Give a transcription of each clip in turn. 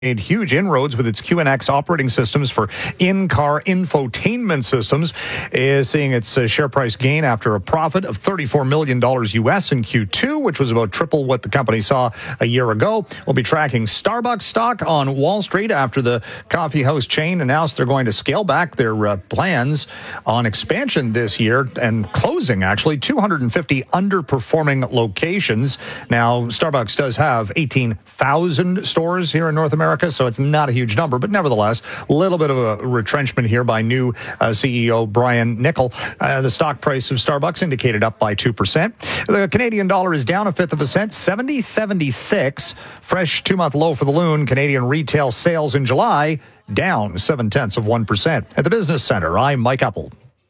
made huge inroads with its QNX operating systems for in-car infotainment systems, is seeing its share price gain after a profit of $34 million US in Q2, which was about triple what the company saw a year ago. We'll be tracking Starbucks stock on Wall Street after the coffee house chain announced they're going to scale back their plans on expansion this year and closing, actually, 250 underperforming locations. Now, Starbucks does have 18,000 stores here in North America, so it's not a huge number, but nevertheless, a little bit of a retrenchment here by new CEO Brian Niccol. The stock price of Starbucks indicated up by 2%. The Canadian dollar is down a fifth of a cent, 70.76. Fresh two-month low for the loon. Canadian retail sales in July down 0.7%. At the Business Center, I'm Mike Apple.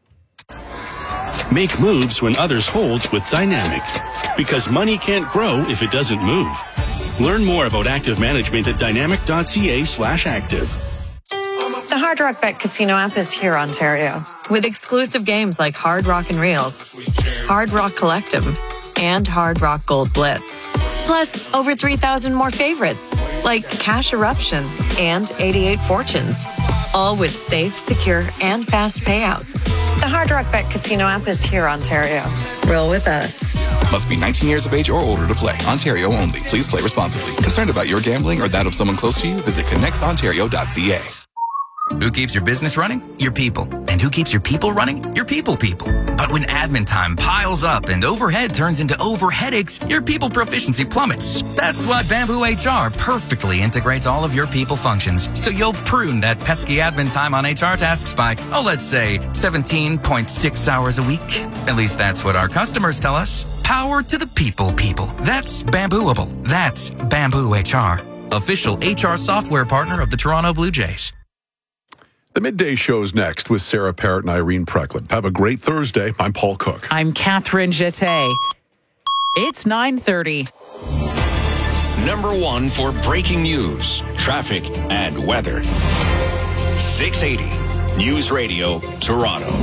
Make moves when others hold with Dynamic, because money can't grow if it doesn't move. Learn more about active management at dynamic.ca/active. The Hard Rock Bet Casino app is here, Ontario, with exclusive games like Hard Rock and Reels, Hard Rock Collective, and Hard Rock Gold Blitz. Plus, over 3,000 more favorites, like Cash Eruption and 88 Fortunes, all with safe, secure, and fast payouts. The Hard Rock Bet Casino app is here, Ontario. Roll with us. Must be 19 years of age or older to play. Ontario only. Please play responsibly. Concerned about your gambling or that of someone close to you? Visit connectsontario.ca. Who keeps your business running? Your people. And who keeps your people running? Your people. But when admin time piles up and overhead turns into overheadaches, your people proficiency plummets. That's why Bamboo HR perfectly integrates all of your people functions, so you'll prune that pesky admin time on HR tasks by, let's say, 17.6 hours a week. At least that's what our customers tell us. Power to the people. That's Bambooable. That's Bamboo HR. Official HR software partner of the Toronto Blue Jays. The Midday Show's next with Sarah Parrott and Irene Precklin. Have a great Thursday. I'm Paul Cook. I'm Catherine Jeté. It's 9:30. Number one for breaking news, traffic, and weather. 680 News Radio, Toronto.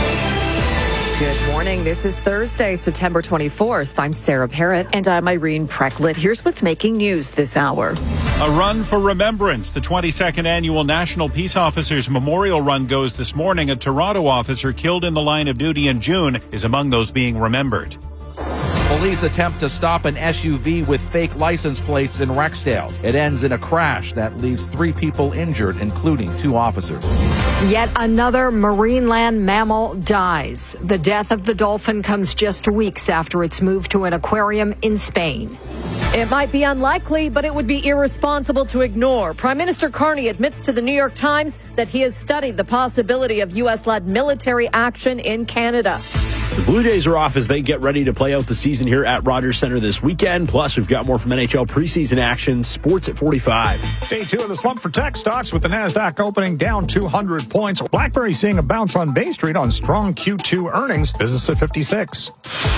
Good morning. This is Thursday, September 24th. I'm Sarah Parrott. And I'm Irene Precklin. Here's what's making news this hour. A run for remembrance. The 22nd annual National Peace Officers Memorial Run goes this morning. A Toronto officer killed in the line of duty in June is among those being remembered. Police attempt to stop an SUV with fake license plates in Rexdale. It ends in a crash that leaves 3 people injured, including 2 officers. Yet another marineland mammal dies. The death of the dolphin comes just weeks after its move to an aquarium in Spain. It might be unlikely, but it would be irresponsible to ignore. Prime Minister Carney admits to the New York Times that he has studied the possibility of U.S.-led military action in Canada. The Blue Jays are off as they get ready to play out the season here at Rogers Centre this weekend. Plus, we've got more from NHL preseason action. Sports at 45. Day 2 of the slump for tech stocks with the NASDAQ opening down 200 points. BlackBerry seeing a bounce on Bay Street on strong Q2 earnings. Business at 56.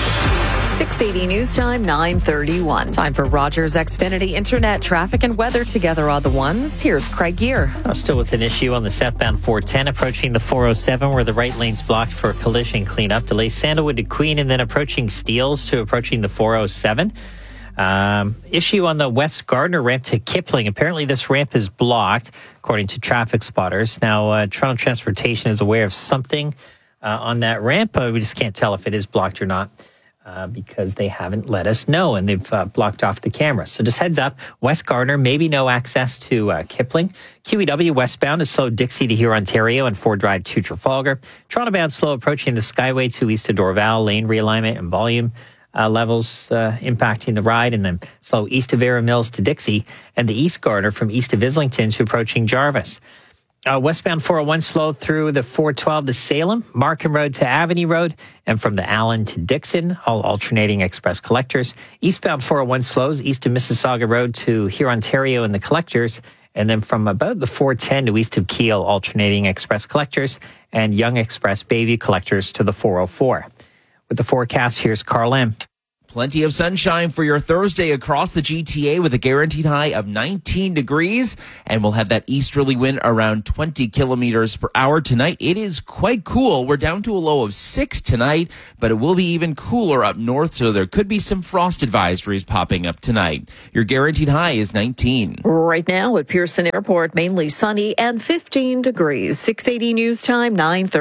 680 News Time, 9:31. Time for Rogers Xfinity Internet traffic and weather together on the ones. Here's Craig Gear. Still with an issue on the southbound 410 approaching the 407 where the right lane's blocked for collision cleanup. Delays Sandalwood to Queen and then approaching Steeles to approaching the 407. Issue on the West Gardner ramp to Kipling. Apparently this ramp is blocked according to traffic spotters. Now Toronto Transportation is aware of something on that ramp. We just can't tell if it is blocked or not. Because they haven't let us know, and they've blocked off the camera. So just heads up, West Gardner, maybe no access to Kipling. QEW westbound is slow Dixie to here, Ontario, and Ford Drive to Trafalgar. Toronto bound slow approaching the Skyway to east of Dorval, lane realignment and volume levels impacting the ride, and then slow east of Vera Mills to Dixie, and the East Gardner from east of Islington to approaching Jarvis. Westbound 401 slow through the 412 to Salem, Markham Road to Avenue Road, and from the Allen to Dixon, all alternating express collectors. Eastbound 401 slows east of Mississauga Road to here, Ontario, and the collectors, and then from about the 410 to east of Kiel, alternating express collectors, and Young Express Bayview collectors to the 404. With the forecast, here's Carl M. Plenty of sunshine for your Thursday across the GTA with a guaranteed high of 19 degrees. And we'll have that easterly wind around 20 kilometers per hour tonight. It is quite cool. We're down to a low of 6 tonight, but it will be even cooler up north, so there could be some frost advisories popping up tonight. Your guaranteed high is 19. Right now at Pearson Airport, mainly sunny and 15 degrees. 680 News Time,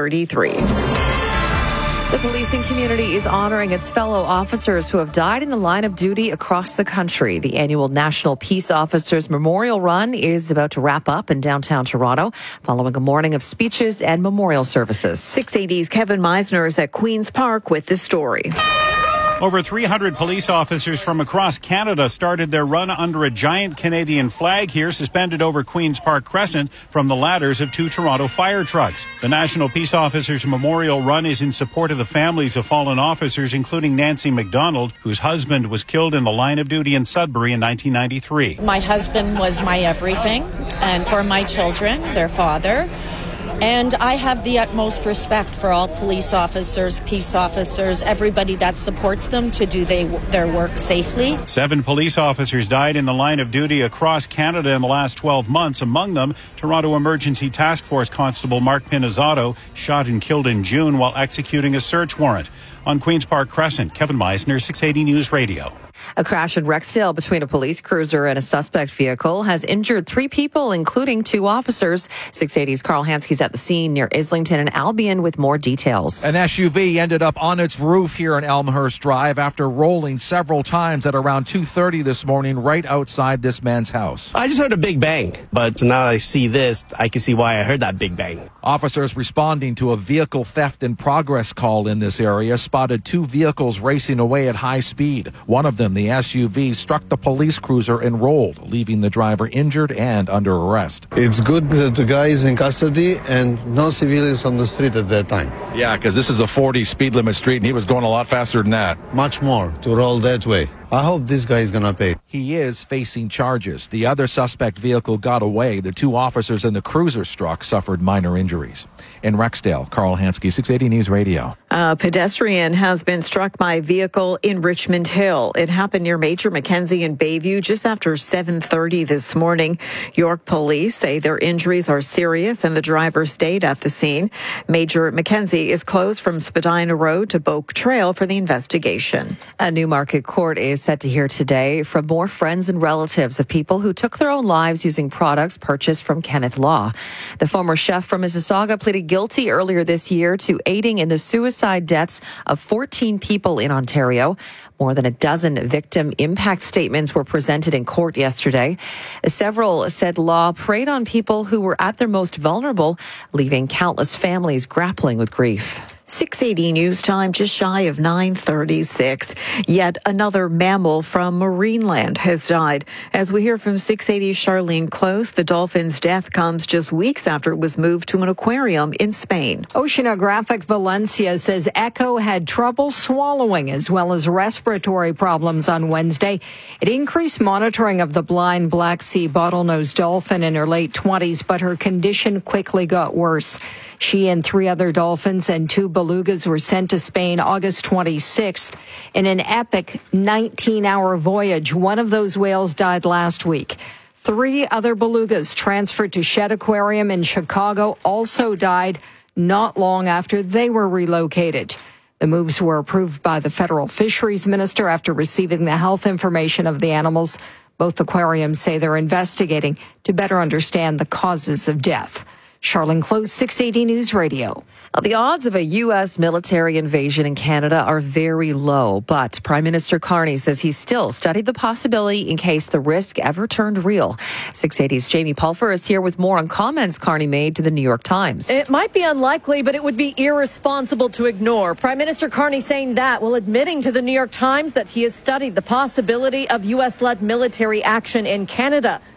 9:33. The policing community is honoring its fellow officers who have died in the line of duty across the country. The annual National Peace Officers Memorial Run is about to wrap up in downtown Toronto, following a morning of speeches and memorial services. 680's Kevin Meisner is at Queen's Park with this story. Over 300 police officers from across Canada started their run under a giant Canadian flag here, suspended over Queen's Park Crescent from the ladders of 2 Toronto fire trucks. The National Peace Officers Memorial Run is in support of the families of fallen officers, including Nancy McDonald, whose husband was killed in the line of duty in Sudbury in 1993. My husband was my everything, and for my children, their father. And I have the utmost respect for all police officers, peace officers, everybody that supports them to do their work safely. 7 police officers died in the line of duty across Canada in the last 12 months. Among them, Toronto Emergency Task Force Constable Mark Pinizzato, shot and killed in June while executing a search warrant. On Queen's Park Crescent, Kevin Meisner, 680 News Radio. A crash in Rexdale between a police cruiser and a suspect vehicle has injured 3 people, including 2 officers. 680's Carl Hanske's at the scene near Islington and Albion with more details. An SUV ended up on its roof here on Elmhurst Drive after rolling several times at around 2:30 this morning right outside this man's house. I just heard a big bang, but now that I see this, I can see why I heard that big bang. Officers responding to a vehicle theft in progress call in this area spotted 2 vehicles racing away at high speed. One of them, the SUV, struck the police cruiser and rolled, leaving the driver injured and under arrest. It's good that the guy is in custody and no civilians on the street at that time. Yeah, because this is a 40 speed limit street and he was going a lot faster than that. Much more to roll that way. I hope this guy is going to pay. He is facing charges. The other suspect vehicle got away. The 2 officers in the cruiser struck suffered minor injuries. In Rexdale, Carl Hanske, 680 News Radio. A pedestrian has been struck by a vehicle in Richmond Hill. It happened near Major Mackenzie and Bayview just after 7:30 this morning. York police say their injuries are serious and the driver stayed at the scene. Major Mackenzie is closed from Spadina Road to Boak Trail for the investigation. A Newmarket court is set to hear today from more friends and relatives of people who took their own lives using products purchased from Kenneth Law. The former chef from Mississauga pleaded guilty earlier this year to aiding in the suicide deaths of 14 people in Ontario. More than a dozen victim impact statements were presented in court yesterday. Several said Law preyed on people who were at their most vulnerable, leaving countless families grappling with grief. 680 News Time, just shy of 9:36. Yet another mammal from Marineland has died. As we hear from 680's Charlene Close, the dolphin's death comes just weeks after it was moved to an aquarium in Spain. Oceanographic Valencia says Echo had trouble swallowing as well as respiratory problems on Wednesday. It increased monitoring of the blind Black Sea bottlenose dolphin in her late 20s, but her condition quickly got worse. She and 3 other dolphins and 2 belugas were sent to Spain August 26th in an epic 19-hour voyage. One of those whales died last week. 3 other belugas transferred to Shedd Aquarium in Chicago also died not long after they were relocated. The moves were approved by the federal fisheries minister after receiving the health information of the animals. Both aquariums say they're investigating to better understand the causes of death. Charlene Close, 680 News Radio. The odds of a U.S. military invasion in Canada are very low, but Prime Minister Carney says he still studied the possibility in case the risk ever turned real. 680's Jamie Pulfer is here with more on comments Carney made to the New York Times. It might be unlikely, but it would be irresponsible to ignore. Prime Minister Carney saying that while admitting to the New York Times that he has studied the possibility of U.S.-led military action in Canada.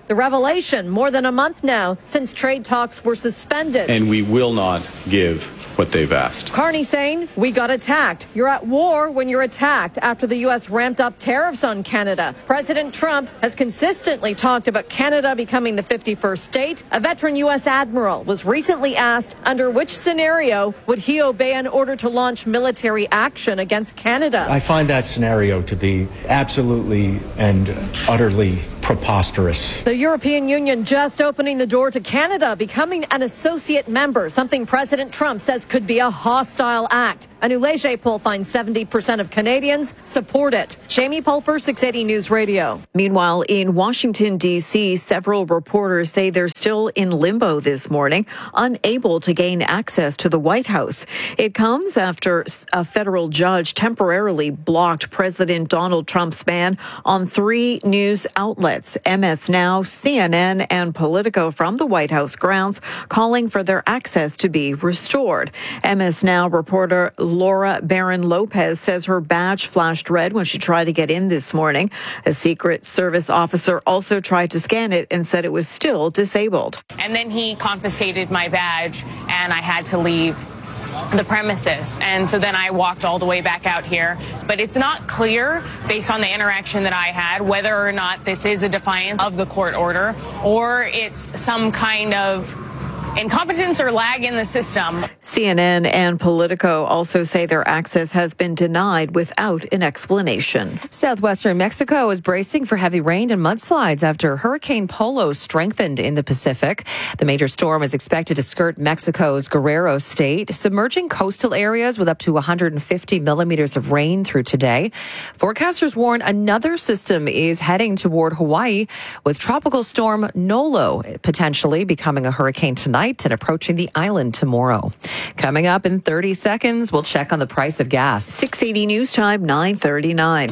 The revelation more than a month now since trade talks were suspended. And we will not give what they've asked. Carney saying, we got attacked. You're at war when you're attacked after the U.S. ramped up tariffs on Canada. President Trump has consistently talked about Canada becoming the 51st state. A veteran U.S. admiral was recently asked under which scenario would he obey an order to launch military action against Canada. I find that scenario to be absolutely and utterly preposterous. The European Union just opening the door to Canada becoming an associate member, something President Trump says could be a hostile act. A new Leger poll finds 70% of Canadians support it. Jamie Pulfer, 680 News Radio. Meanwhile, in Washington, D.C., several reporters say they're still in limbo this morning, unable to gain access to the White House. It comes after a federal judge temporarily blocked President Donald Trump's ban on 3 news outlets, MS Now, CNN, and Politico, from the White House grounds, calling for their access to be restored. MS Now reporter Laura Barron Lopez says her badge flashed red when she tried to get in this morning. A Secret Service officer also tried to scan it and said it was still disabled. And then he confiscated my badge and I had to leave the premises. And so then I walked all the way back out here. But it's not clear, based on the interaction that I had, whether or not this is a defiance of the court order or it's some kind of incompetence or lag in the system. CNN and Politico also say their access has been denied without an explanation. Southwestern Mexico is bracing for heavy rain and mudslides after Hurricane Polo strengthened in the Pacific. The major storm is expected to skirt Mexico's Guerrero state, submerging coastal areas with up to 150 millimeters of rain through today. Forecasters warn another system is heading toward Hawaii, with Tropical Storm Nolo potentially becoming a hurricane tonight and approaching the island tomorrow. Coming up in 30 seconds, we'll check on the price of gas. 680 News Time, 9:39.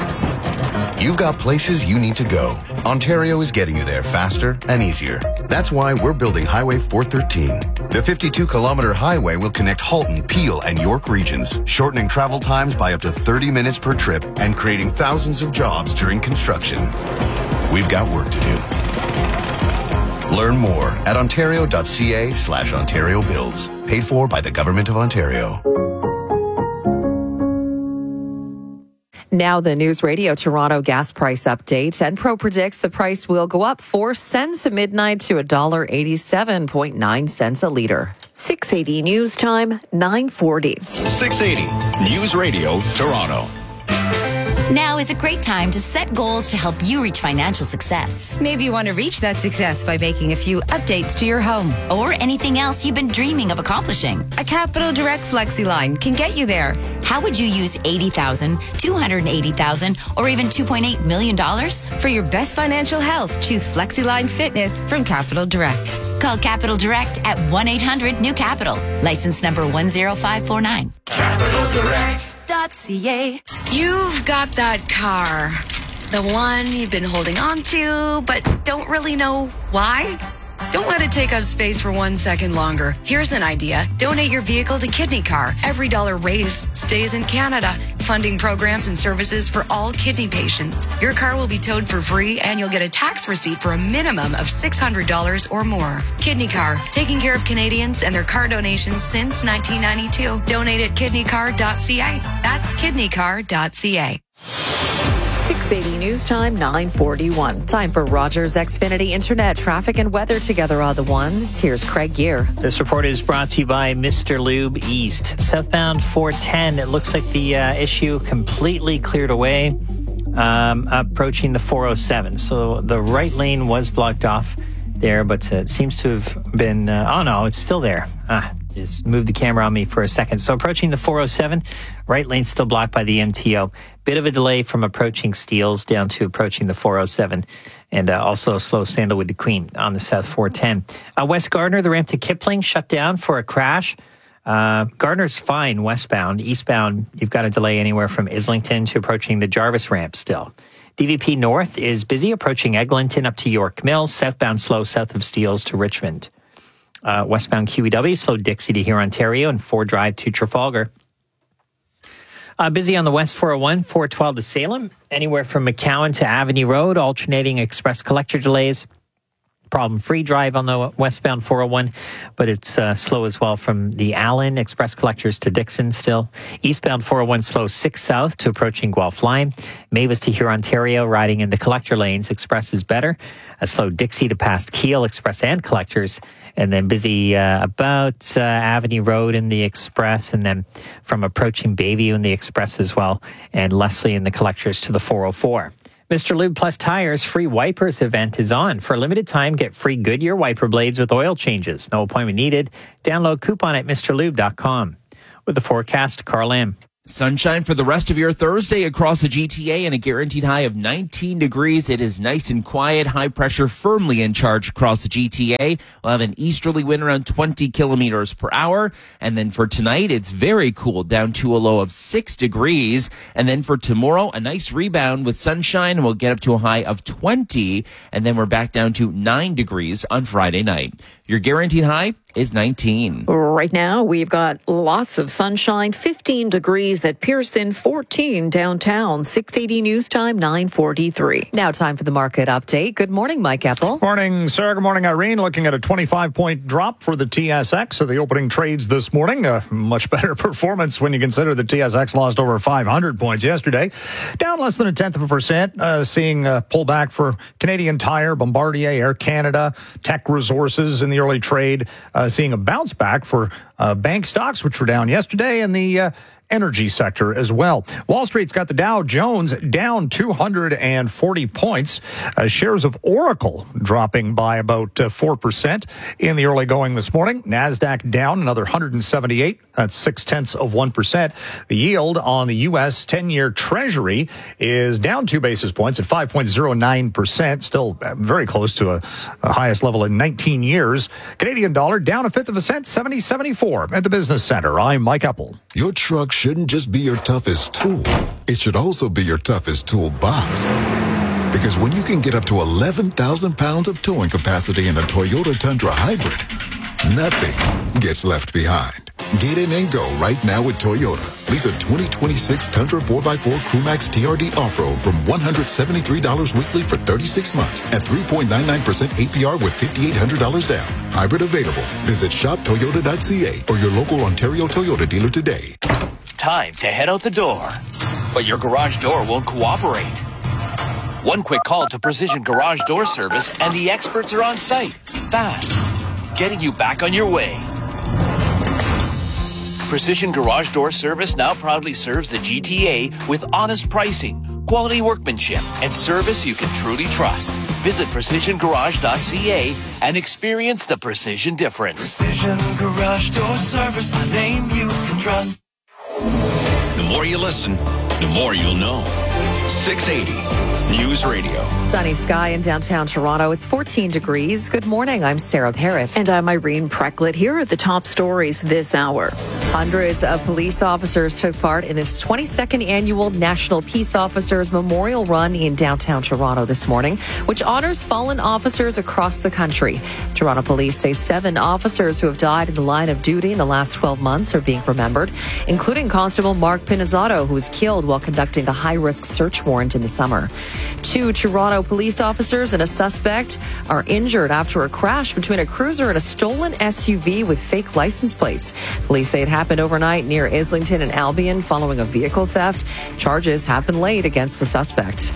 You've got places you need to go. Ontario is getting you there faster and easier. That's why we're building Highway 413. The 52-kilometer highway will connect Halton, Peel, and York regions, shortening travel times by up to 30 minutes per trip and creating thousands of jobs during construction. We've got work to do. Learn more at ontario.ca/Ontario Builds. Paid for by the Government of Ontario. Now the News Radio Toronto gas price update. Enpro predicts the price will go up 4 cents at midnight to $1.87.9 a liter. 680 News Time, 9:40. 680 News Radio Toronto. Now is a great time to set goals to help you reach financial success. Maybe you want to reach that success by making a few updates to your home. Or anything else you've been dreaming of accomplishing. A Capital Direct FlexiLine can get you there. How would you use $80,000, $280,000, or even $2.8 million? For your best financial health, choose FlexiLine Fitness from Capital Direct. Call Capital Direct at 1-800-NEW-CAPITAL. License number 10549. Capital Direct. .ca. You've got that car, the one you've been holding on to, but don't really know why. Don't let it take up space for 1 second longer. Here's an idea. Donate your vehicle to Kidney Car. Every dollar raised stays in Canada, funding programs and services for all kidney patients. Your car will be towed for free and you'll get a tax receipt for a minimum of $600 or more. Kidney Car, taking care of Canadians and their car donations since 1992. Donate at kidneycar.ca. That's kidneycar.ca. 680 News Time, 9:41. Time for Rogers Xfinity Internet traffic and weather together are the ones. Here's Craig Gear. This report is brought to you by Mr. Lube East. Southbound 410, it looks like the issue completely cleared away, approaching the 407. So the right lane was blocked off there, but it seems to have been, oh no, it's still there. Just move the camera on me for a second. So approaching the 407, right lane still blocked by the MTO. Bit of a delay from approaching Steeles down to approaching the 407. And also a slow Sandalwood to Queen on the South 410. West Gardner, the ramp to Kipling shut down for a crash. Gardner's fine westbound. Eastbound, you've got a delay anywhere from Islington to approaching the Jarvis ramp still. DVP North is busy approaching Eglinton up to York Mills. Southbound slow south of Steeles to Richmond. Westbound QEW, slow Dixie to here, Ontario, and 4 Drive to Trafalgar. Busy on the West 401, 412 to Salem, anywhere from McCowan to Avenue Road, alternating express collector delays. problem-free drive on the westbound 401, but it's slow as well from the Allen Express collectors to Dixon still. Eastbound 401 slow 6 south to approaching Guelph Line. Mavis to Huron, Ontario, riding in the collector lanes. Express is better. A slow Dixie to past Kiel, Express and collectors. And then busy about Avenue Road in the Express, and then from approaching Bayview in the Express as well, and Leslie in the collectors to the 404. Mr. Lube Plus Tires free wipers event is on. For a limited time, get free Goodyear wiper blades with oil changes. No appointment needed. Download coupon at mrlube.com. With the forecast, Carl Lamb. Sunshine for the rest of your Thursday across the GTA and a guaranteed high of 19 degrees. It is nice and quiet. High pressure firmly in charge across the GTA. We'll have an easterly wind around 20 kilometers per hour. And then for tonight, it's very cool, down to a low of 6 degrees. And then for tomorrow, a nice rebound with sunshine. We'll get up to a high of 20. And then we're back down to 9 degrees on Friday night. Your guaranteed high is 19. Right now, we've got lots of sunshine, 15 degrees at Pearson, 14 downtown, 680 news time, 9:43. Now time for the market update. Good morning, Mike Epple. Morning, Sarah. Good morning, Irene. Looking at a 25-point drop for the TSX at the opening trades this morning. A much better performance when you consider the TSX lost over 500 points yesterday. Down less than 0.1%, seeing a pullback for Canadian Tire, Bombardier, Air Canada, Tech Resources in the early trade, seeing a bounce back for bank stocks, which were down yesterday, and the energy sector as well. Wall Street's got the Dow Jones down 240 points. Shares of Oracle dropping by about 4% in the early going this morning. NASDAQ down another 178. That's 0.6%. The yield on the U.S. 10-year Treasury is down 2 basis points at 5.09%. Still very close to a highest level in 19 years. Canadian dollar down 1/5 cent, 70.74 at the Business Center. I'm Mike Epple. Your truck shouldn't just be your toughest tool. It should also be your toughest toolbox. Because when you can get up to 11,000 pounds of towing capacity in a Toyota Tundra Hybrid, nothing gets left behind. Get in and go right now with Toyota. Lease a 2026 Tundra 4x4 Crewmax TRD Off-Road from $173 weekly for 36 months at 3.99% APR with $5,800 down. Hybrid available. Visit shoptoyota.ca or your local Ontario Toyota dealer today. Time to head out the door. But your garage door won't cooperate. One quick call to Precision Garage Door Service and the experts are on site. Fast. Getting you back on your way. Precision Garage Door Service now proudly serves the GTA with honest pricing, quality workmanship, and service you can truly trust. Visit precisiongarage.ca and experience the precision difference. Precision Garage Door Service, a name you can trust. The more you listen, the more you'll know. 680 News Radio. Sunny sky in downtown Toronto. It's 14 degrees. Good morning. I'm Sarah Parrott. And I'm Irene Precklett. Here are the top stories this hour. Hundreds of police officers took part in this 22nd annual National Peace Officers Memorial Run in downtown Toronto this morning, which honors fallen officers across the country. Toronto police say 7 officers who have died in the line of duty in the last 12 months are being remembered, including Constable Mark Pinizzato, who was killed while conducting a high-risk search warrant in the summer. 2 Toronto police officers and a suspect are injured after a crash between a cruiser and a stolen SUV with fake license plates. Police say it happened overnight near Islington and Albion following a vehicle theft. Charges have been laid against the suspect.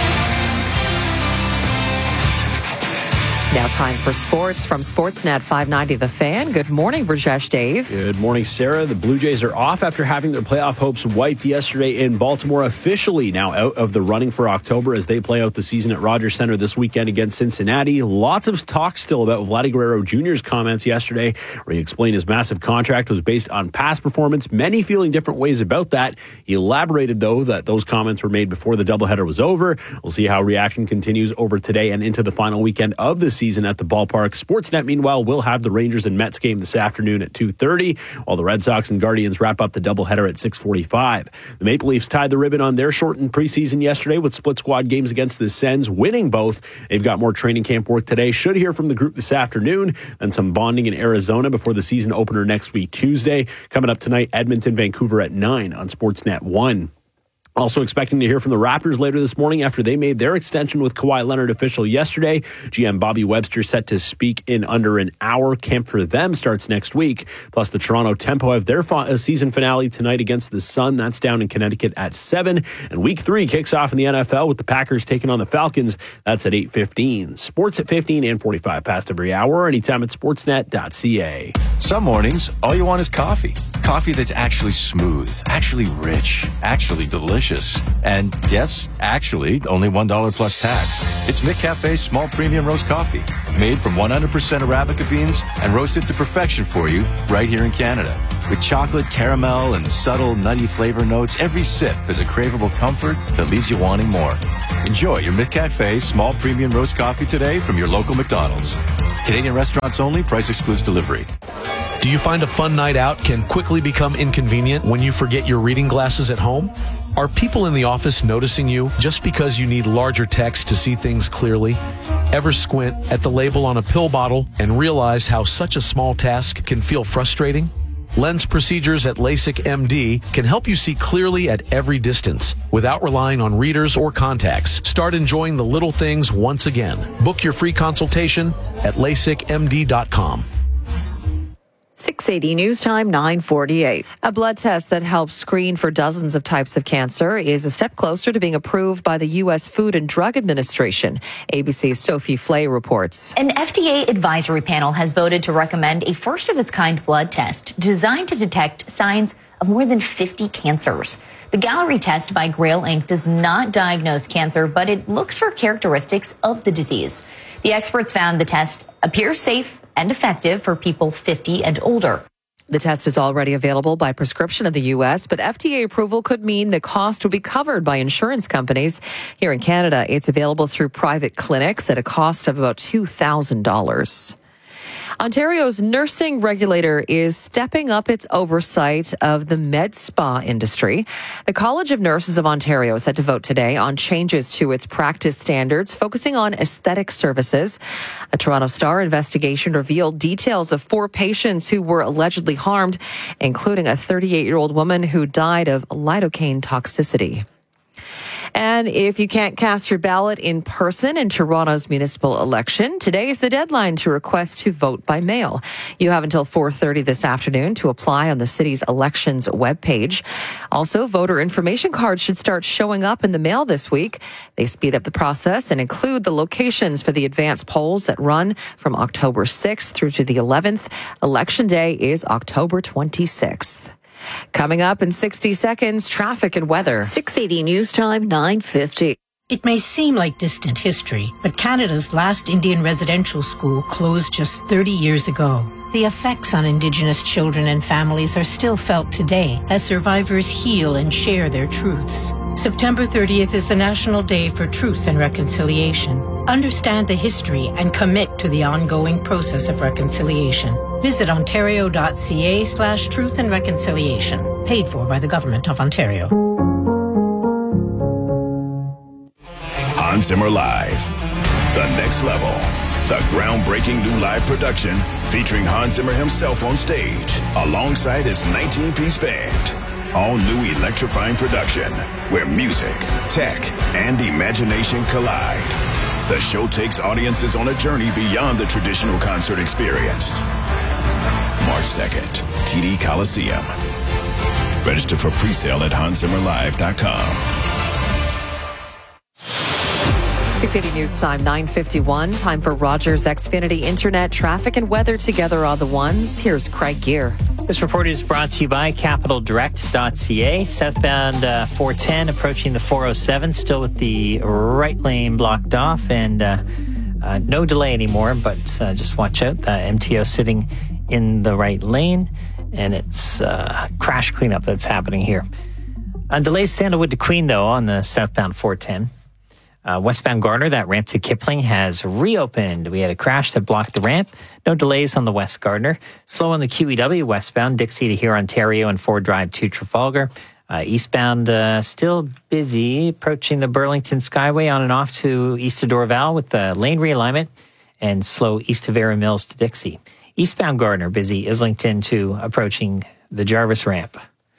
Now time for sports from Sportsnet 590 The Fan. Good morning, Brajesh Dave. Good morning, Sarah. The Blue Jays are off after having their playoff hopes wiped yesterday in Baltimore. Officially now out of the running for October as they play out the season at Rogers Center this weekend against Cincinnati. Lots of talk still about Vladdy Guerrero Jr.'s comments yesterday, where he explained his massive contract was based on past performance. Many feeling different ways about that. He elaborated, though, that those comments were made before the doubleheader was over. We'll see how reaction continues over today and into the final weekend of the season at the ballpark. Sportsnet, meanwhile, will have the Rangers and Mets game this afternoon at 2:30, while the Red Sox and Guardians wrap up the doubleheader at 6:45. The Maple Leafs tied the ribbon on their shortened preseason yesterday with split squad games against the Sens, winning both. They've got more training camp work today. Should hear from the group this afternoon, and some bonding in Arizona before the season opener next week, Tuesday. Coming up tonight, Edmonton, Vancouver at 9 on Sportsnet 1. Also expecting to hear from the Raptors later this morning after they made their extension with Kawhi Leonard official yesterday. GM Bobby Webster set to speak in under an hour. Camp for them starts next week. Plus, the Toronto Tempo have their season finale tonight against the Sun. That's down in Connecticut at 7. And Week 3 kicks off in the NFL with the Packers taking on the Falcons. That's at 8:15. Sports at 15 and 45 past every hour. Anytime at sportsnet.ca. Some mornings, all you want is coffee. Coffee that's actually smooth, actually rich, actually delicious. And yes, actually, only $1 plus tax. It's McCafe's small premium roast coffee, made from 100% Arabica beans and roasted to perfection for you right here in Canada. With chocolate, caramel, and subtle nutty flavor notes, every sip is a craveable comfort that leaves you wanting more. Enjoy your McCafe small premium roast coffee today from your local McDonald's. Canadian restaurants only. Price excludes delivery. Do you find a fun night out can quickly become inconvenient when you forget your reading glasses at home? Are people in the office noticing you just because you need larger text to see things clearly? Ever squint at the label on a pill bottle and realize how such a small task can feel frustrating? Lens procedures at LASIK MD can help you see clearly at every distance without relying on readers or contacts. Start enjoying the little things once again. Book your free consultation at LASIKMD.com. 680 News Time, 9:48. A blood test that helps screen for dozens of types of cancer is a step closer to being approved by the U.S. Food and Drug Administration. ABC's Sophie Flay reports. An FDA advisory panel has voted to recommend a first-of-its-kind blood test designed to detect signs of more than 50 cancers. The Gallery test by Grail Inc. does not diagnose cancer, but it looks for characteristics of the disease. The experts found the test appears safe and effective for people 50 and older. The test is already available by prescription in the U.S., but FDA approval could mean the cost will be covered by insurance companies. Here in Canada, it's available through private clinics at a cost of about $2,000. Ontario's nursing regulator is stepping up its oversight of the med spa industry. The College of Nurses of Ontario is set to vote today on changes to its practice standards, focusing on aesthetic services. A Toronto Star investigation revealed details of 4 patients who were allegedly harmed, including a 38-year-old woman who died of lidocaine toxicity. And if you can't cast your ballot in person in Toronto's municipal election, today is the deadline to request to vote by mail. You have until 4:30 this afternoon to apply on the city's elections webpage. Also, voter information cards should start showing up in the mail this week. They speed up the process and include the locations for the advance polls that run from October 6th through to the 11th. Election day is October 26th. Coming up in 60 seconds, traffic and weather. 680 News Time, 9:50. It may seem like distant history, but Canada's last Indian residential school closed just 30 years ago. The effects on Indigenous children and families are still felt today as survivors heal and share their truths. September 30th is the National Day for Truth and Reconciliation. Understand the history and commit to the ongoing process of reconciliation. Visit ontario.ca/truth and reconciliation. Paid for by the Government of Ontario. Hans Zimmer Live. The next level. The groundbreaking new live production featuring Hans Zimmer himself on stage alongside his 19-piece band. All new electrifying production where music, tech, and imagination collide. The show takes audiences on a journey beyond the traditional concert experience. March 2nd, TD Coliseum. Register for pre-sale at hanszimmerlive.com. 680 News Time, 9:51. Time for Rogers Xfinity Internet traffic and weather together on the ones. Here's Craig Gear. This report is brought to you by CapitalDirect.ca. Southbound 410 approaching the 407, still with the right lane blocked off, and no delay anymore, but just watch out. The MTO sitting in the right lane, and it's crash cleanup that's happening here. Delays Sandalwood to Queen, though, on the southbound 410. Westbound Garner, that ramp to Kipling has reopened. We had a crash that blocked the ramp. No delays on the West Gardner. Slow on the QEW westbound, Dixie to here, Ontario, and Ford Drive to Trafalgar. Eastbound, still busy, approaching the Burlington Skyway on and off to east of Dorval with the lane realignment, and slow east of Vera Mills to Dixie. Eastbound Gardner, busy, Islington to approaching the Jarvis ramp.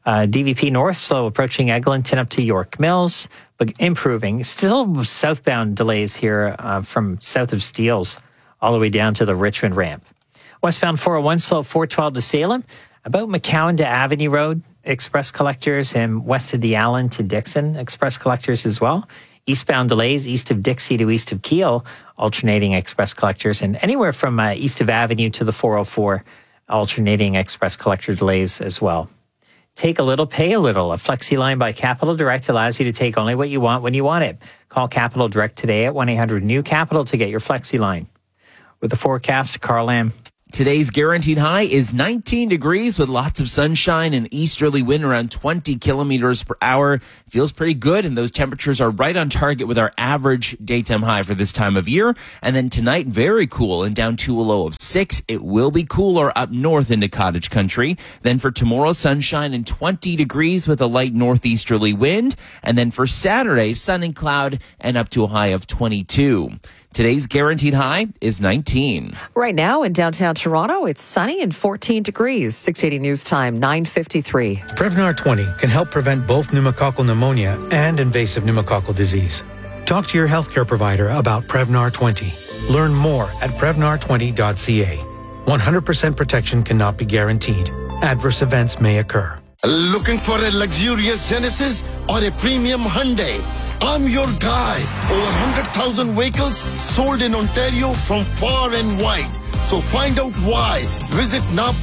DVP North slow approaching Eglinton up to York Mills, but improving. Still southbound delays here from south of Steeles all the way down to the Richmond ramp. Westbound 401 slow 412 to Salem, about McCowan to Avenue Road, express collectors, and west of the Allen to Dixon, express collectors as well. Eastbound delays east of Dixie to east of Keele, alternating express collectors, and anywhere from east of Avenue to the 404, alternating express collector delays as well. Take a little, pay a little. A Flexi line by Capital Direct allows you to take only what you want when you want it. Call Capital Direct today at 1-800-NEW-CAPITAL to get your Flexi line. With the forecast, Carl Lamb. Today's guaranteed high is 19 degrees with lots of sunshine and easterly wind around 20 kilometers per hour. Feels pretty good, and those temperatures are right on target with our average daytime high for this time of year. And then tonight, very cool and down to a low of 6. It will be cooler up north into cottage country. Then for tomorrow, sunshine and 20 degrees with a light northeasterly wind. And then for Saturday, sun and cloud and up to a high of 22. Today's guaranteed high is 19. Right now in downtown Toronto, it's sunny and 14 degrees. 680 News Time, 9:53. Prevnar 20 can help prevent both pneumococcal pneumonia and invasive pneumococcal disease. Talk to your healthcare provider about Prevnar 20. Learn more at Prevnar20.ca. 100% protection cannot be guaranteed. Adverse events may occur. Looking for a luxurious Genesis or a premium Hyundai? I'm your guy. Over 100,000 vehicles sold in Ontario from far and wide. So find out why. Visit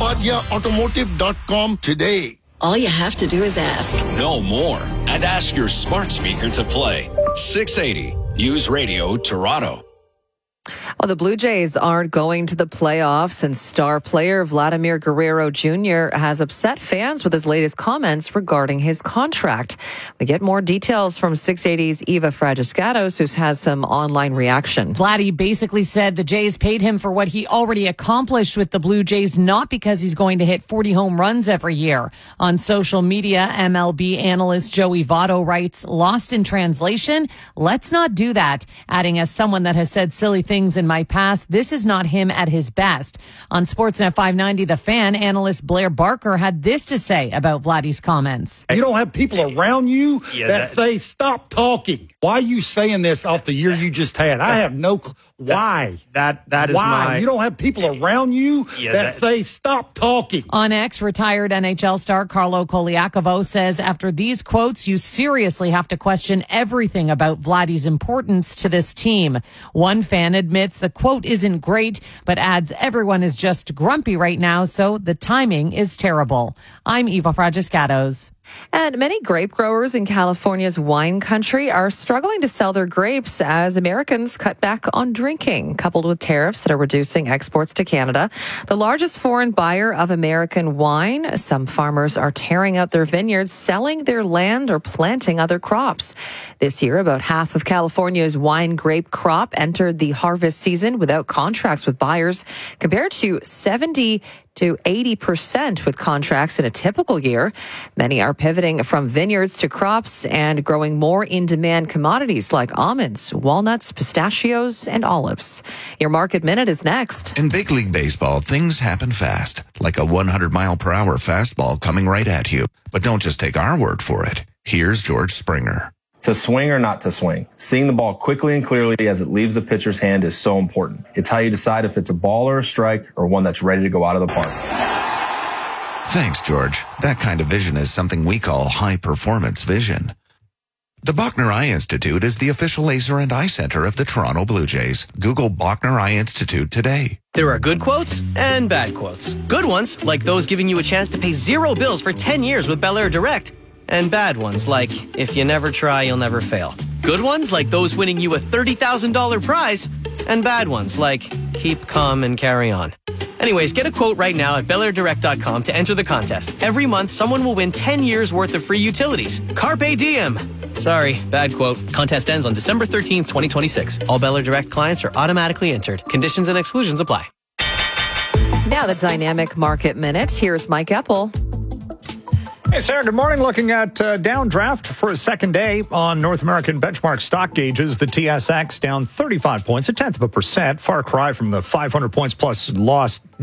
napadiaautomotive.com today. All you have to do is ask. Know more and ask your smart speaker to play. 680 News Radio Toronto. Well, the Blue Jays aren't going to the playoffs, and star player Vladimir Guerrero Jr. has upset fans with his latest comments regarding his contract. We get more details from 680's Eva Fragiscatos, who has some online reaction. Vladdy basically said the Jays paid him for what he already accomplished with the Blue Jays, not because he's going to hit 40 home runs every year. On social media, MLB analyst Joey Votto writes, "Lost in translation? Let's not do that." Adding, "As someone that has said silly things in my past, this is not him at his best." On Sportsnet 590, The Fan, analyst Blair Barker had this to say about Vladdy's comments. You don't have people around you that say, "Stop talking." Why are you saying this off the year you just had? I have no clue. Why? That is why? my... You don't have people around you that say, "Stop talking." On X, retired NHL star Carlo Koliakovo says after these quotes, you seriously have to question everything about Vladdy's importance to this team. One fan admits the quote isn't great, but adds everyone is just grumpy right now, so the timing is terrible. I'm Eva Fragiscatos. And many grape growers in California's wine country are struggling to sell their grapes as Americans cut back on drinking, coupled with tariffs that are reducing exports to Canada. The largest foreign buyer of American wine, some farmers are tearing out their vineyards, selling their land or planting other crops. This year, about half of California's wine grape crop entered the harvest season without contracts with buyers, compared to 70 to 80% with contracts in a typical year. Many are pivoting from vineyards to crops and growing more in-demand commodities like almonds, walnuts, pistachios, and olives. Your Market Minute is next. In big league baseball, things happen fast, like a 100-mile-per-hour fastball coming right at you. But don't just take our word for it. Here's George Springer. To swing or not to swing, seeing the ball quickly and clearly as it leaves the pitcher's hand is so important. It's how you decide if it's a ball or a strike or one that's ready to go out of the park. Thanks, George. That kind of vision is something we call high-performance vision. The Bachner Eye Institute is the official laser and eye center of the Toronto Blue Jays. Google Bachner Eye Institute today. There are good quotes and bad quotes. Good ones, like those giving you a chance to pay 0 bills for 10 years with Bel Air Direct. And bad ones, like, if you never try, you'll never fail. Good ones, like those winning you a $30,000 prize. And bad ones, like, keep calm and carry on. Anyways, get a quote right now at BelAirDirect.com to enter the contest. Every month, someone will win 10 years worth of free utilities. Carpe diem! Sorry, bad quote. Contest ends on December 13th, 2026. All Bel Air Direct clients are automatically entered. Conditions and exclusions apply. Now the Dynamic Market Minute. Here's Mike Eppel. Hey, Sarah, good morning. Looking at downdraft for a second day on North American benchmark stock gauges. The TSX down 35 points, 0.1%. Far cry from the 500 points plus loss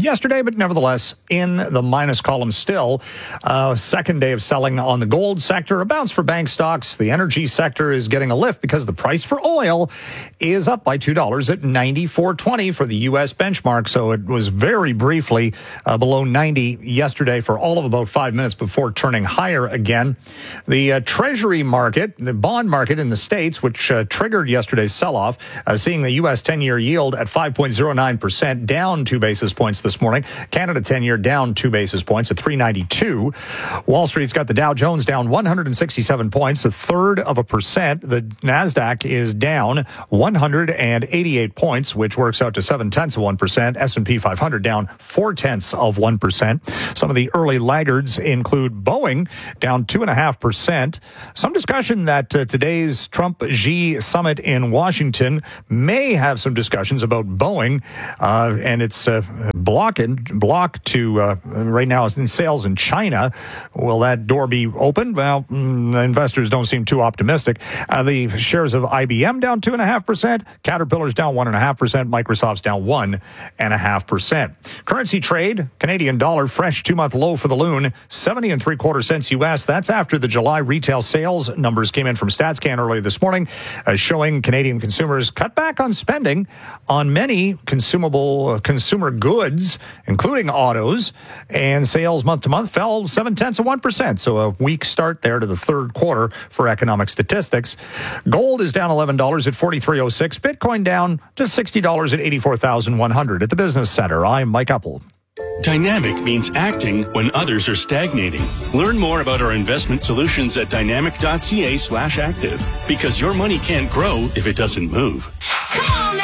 yesterday, but nevertheless in the minus column still. Second day of selling on the gold sector, a bounce for bank stocks. The energy sector is getting a lift because the price for oil is up by $2 at $94.20 for the U.S. benchmark. So it was very briefly below 90 yesterday for all of about 5 minutes before turning higher again. The Treasury market, the bond market in the States, which triggered yesterday's sell-off, seeing the U.S. 10-year yield at 5.09%, down 2 basis points this morning. Canada 10-year down 2 basis points at 392. Wall Street's got the Dow Jones down 167 points, 0.33%. The NASDAQ is down 188 points, which works out to 0.7%. S&P 500 down 0.4%. Some of the early laggards include Boeing down 2.5%. Some discussion that today's Trump-Xi summit in Washington may have some discussions about Boeing and its block to right now in sales in China. Will that door be open? Well, investors don't seem too optimistic. The shares of IBM down 2.5%, Caterpillar's down 1.5%, Microsoft's down 1.5%. Currency trade, Canadian dollar fresh 2-month low for the loon, 70 3/4 cents US. That's after the July retail sales numbers came in from StatsCan earlier this morning, showing Canadian consumers cut back on spending on many consumer goods, including autos, and sales month to month fell 0.7%. So a weak start there to the third quarter for economic statistics. Gold is down $11 at $43.06. Bitcoin down to $60 at $84,100. At the Business Center, I'm Mike Uppel. Dynamic means acting when others are stagnating. Learn more about our investment solutions at dynamic.ca/active, because your money can't grow if it doesn't move. Come on!